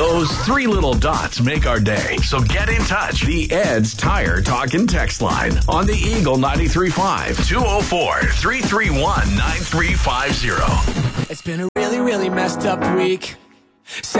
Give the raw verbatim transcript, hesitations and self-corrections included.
Those three little dots make our day. So get in touch. The Ed's Tire Talk and Text line on the Eagle ninety-three point five, two oh four, three three one, nine three five zero. It's been a really, really messed up week.